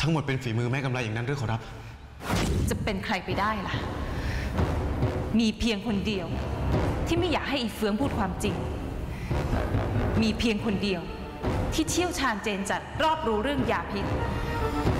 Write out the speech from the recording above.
ทั้งหมดเป็นฝีมือแม่กำไรอย่างนั้นหรือขอรับจะเป็นใครไปได้ล่ะมีเพียงคนเดียวที่ไม่อยากให้อีเฟืองพูดความจริงมีเพียงคนเดียวที่เชี่ยวชาญเจนจัดรอบรู้เรื่องยาพิษ